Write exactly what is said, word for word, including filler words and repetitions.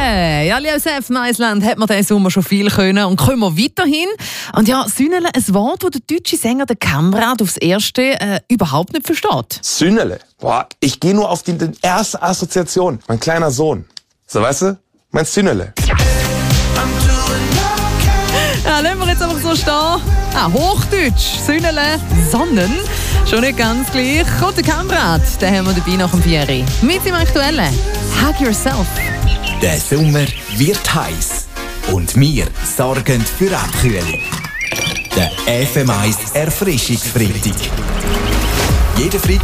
Sünnele. Ja, Josef Meisland hat man diesen Sommer schon viel können und können wir weiterhin. Und ja, Sünnele, ein Wort, das der deutsche Sänger der Kamrat aufs Erste äh, überhaupt nicht versteht. Sünnele? Boah, ich gehe nur auf die, die erste Assoziation. Mein kleiner Sohn. So, weißt du? Mein Sünnele. Ja, lassen wir jetzt einfach so stehen. Ah, Hochdeutsch, Sünnele, Sonnen. Schon nicht ganz gleich. Und der Kamrat, den haben wir dabei nach dem Vieri. Mit dem Aktuellen. Hug Yourself. Der Sommer wird heiß und wir sorgen für Abkühlung. Der F M eins Erfrischungsfreitag. Jeden Freitag